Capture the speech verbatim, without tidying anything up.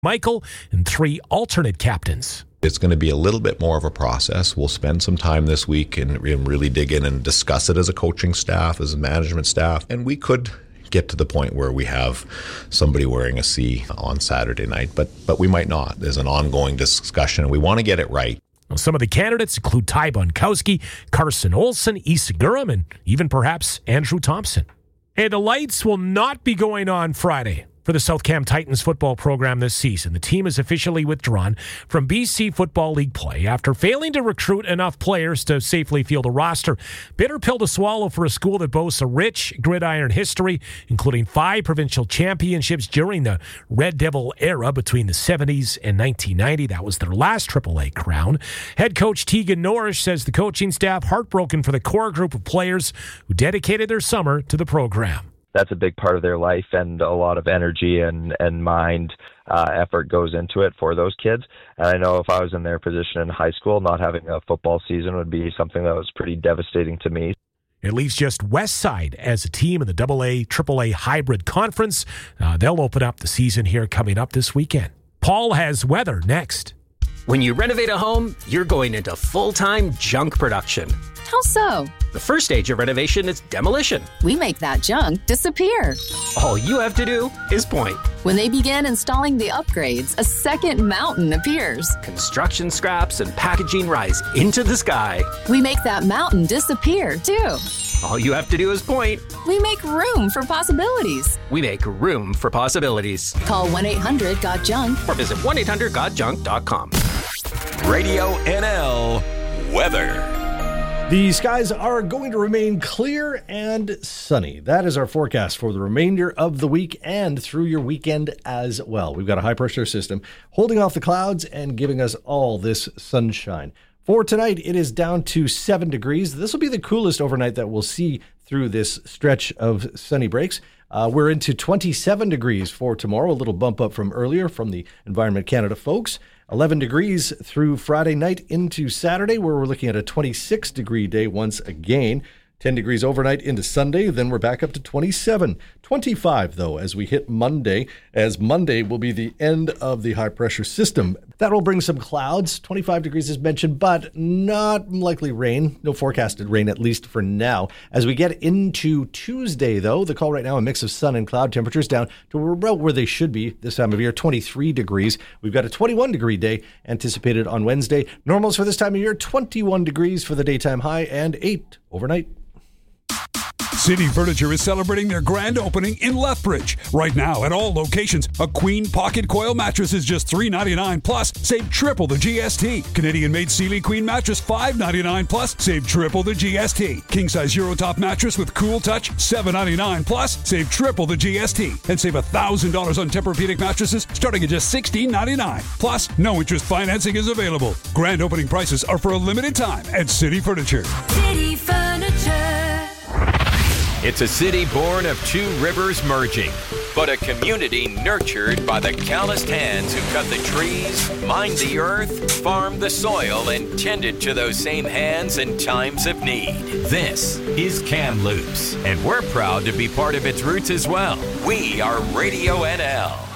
Michael, and three alternate captains. It's going to be a little bit more of a process. We'll spend some time this week and really dig in and discuss it as a coaching staff, as a management staff, and we could get to the point where we have somebody wearing a C on Saturday night, but but we might not. There's an ongoing discussion, and we want to get it right. Well, some of the candidates include Ty Bunkowski, Carson Olsen, Issa Guram, and even perhaps Andrew Thompson. And the lights will not be going on Friday for the South Cam Titans football program this season. The team is officially withdrawn from B C Football League play after failing to recruit enough players to safely field a roster. Bitter pill to swallow for a school that boasts a rich gridiron history, including five provincial championships during the Red Devil era between the seventies and nineteen ninety. That was their last triple A crown. Head coach Tegan Norrish says the coaching staff heartbroken for the core group of players who dedicated their summer to the program. That's a big part of their life, and a lot of energy and, and mind uh, effort goes into it for those kids. And I know if I was in their position in high school, not having a football season would be something that was pretty devastating to me. It leaves just Westside as a team in the double A, triple A hybrid conference. Uh, they'll open up the season here coming up this weekend. Paul has weather next. When you renovate a home, you're going into full-time junk production. How so? The first stage of renovation is demolition. We make that junk disappear. All you have to do is point. When they begin installing the upgrades, a second mountain appears. Construction scraps and packaging rise into the sky. We make that mountain disappear, too. All you have to do is point. We make room for possibilities. We make room for possibilities. Call one eight hundred got junk or visit one eight hundred got junk dot com. Radio N L weather. The skies are going to remain clear and sunny. That is our forecast for the remainder of the week and through your weekend as well. We've got a high-pressure system holding off the clouds and giving us all this sunshine. For tonight, it is down to seven degrees. This will be the coolest overnight that we'll see through this stretch of sunny breaks. Uh, we're into twenty-seven degrees for tomorrow, a little bump up from earlier from the Environment Canada folks. eleven degrees through Friday night into Saturday, where we're looking at a twenty-six degree day once again. ten degrees overnight into Sunday, then we're back up to twenty-seven. twenty-five, though, as we hit Monday, as Monday will be the end of the high-pressure system. That will bring some clouds. twenty-five degrees as mentioned, but not likely rain. No forecasted rain, at least for now. As we get into Tuesday, though, the call right now, a mix of sun and cloud, temperatures down to about where they should be this time of year, twenty-three degrees. We've got a twenty-one degree day anticipated on Wednesday. Normals for this time of year, twenty-one degrees for the daytime high and eight overnight. City Furniture is celebrating their grand opening in Lethbridge. Right now, at all locations, a Queen Pocket Coil mattress is just three dollars and ninety-nine cents plus, save triple the G S T. Canadian-made Sealy Queen mattress, five dollars and ninety-nine cents plus, save triple the G S T. King-size Eurotop mattress with Cool Touch, seven dollars and ninety-nine cents plus, save triple the G S T. And save one thousand dollars on Tempur-Pedic mattresses starting at just sixteen dollars and ninety-nine cents. Plus, no interest financing is available. Grand opening prices are for a limited time at City Furniture. City Furniture. It's a city born of two rivers merging, but a community nurtured by the calloused hands who cut the trees, mined the earth, farmed the soil, and tended to those same hands in times of need. This is Kamloops, and we're proud to be part of its roots as well. We are Radio N L.